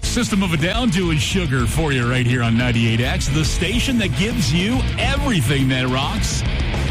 System of a Down doing Sugar for you right here on 98X, the station that gives you everything that rocks.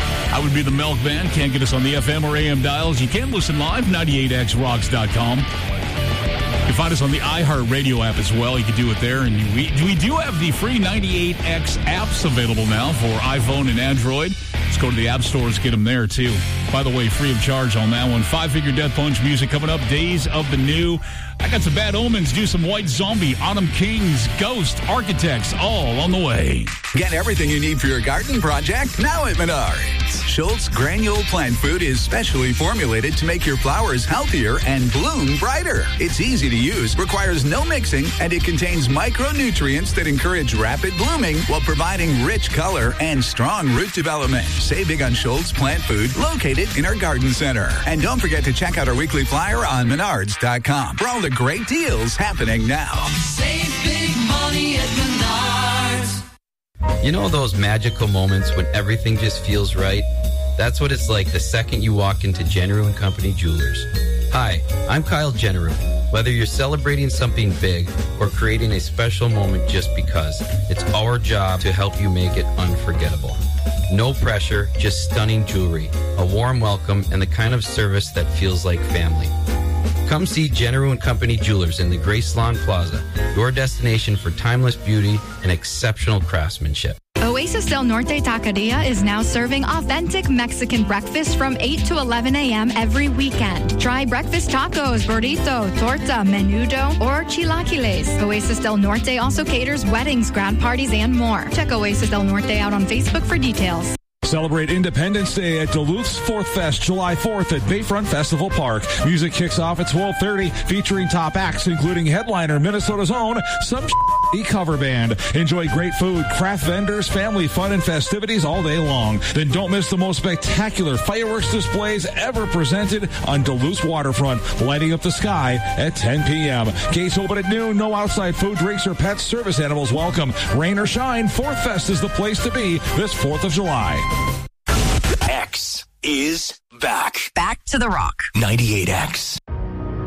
I would be the Milkman. Can't get us on the FM or AM dials. You can listen live, 98xrocks.com. You can find us on the iHeartRadio app as well. You can do it there. And we do have the free 98X apps available now for iPhone and Android. Just go to the app stores, get them there, too. By the way, free of charge on that one. 5-Figure Death Punch music coming up. Days of the New. I got some Bad Omens, do some White Zombie, Autumn Kings, Ghost, Architects, all on the way. Get everything you need for your garden project now at Menards. Schultz Granule Plant Food is specially formulated to make your flowers healthier and bloom brighter. It's easy to use, requires no mixing, and it contains micronutrients that encourage rapid blooming while providing rich color and strong root development. Save big on Schultz Plant Food, located in our garden center. And don't forget to check out our weekly flyer on Menards.com for all the great deals happening now. Save big money at Menards. You know those magical moments when everything just feels right? That's what it's like the second you walk into Generu & Company Jewelers. Hi, I'm Kyle Generu. Whether you're celebrating something big or creating a special moment just because, it's our job to help you make it unforgettable. No pressure, just stunning jewelry, a warm welcome, and the kind of service that feels like family. Come see Generu & Company Jewelers in the Grace Lawn Plaza, your destination for timeless beauty and exceptional craftsmanship. Oasis Del Norte Taqueria is now serving authentic Mexican breakfast from 8 to 11 a.m. every weekend. Try breakfast tacos, burrito, torta, menudo, or chilaquiles. Oasis Del Norte also caters weddings, grand parties, and more. Check Oasis Del Norte out on Facebook for details. Celebrate Independence Day at Duluth's 4th Fest, July 4th at Bayfront Festival Park. Music kicks off at 12:30, featuring top acts, including headliner Minnesota's own Some Cover Band. Enjoy great food, craft vendors, family fun, and festivities all day long. Then don't miss the most spectacular fireworks displays ever presented on Duluth's waterfront, lighting up the sky at 10 p.m. Gates open at noon. No outside food, drinks, or pets. Service animals welcome. Rain or shine, 4th Fest is the place to be this 4th of July. X is back. Back to the rock. 98X.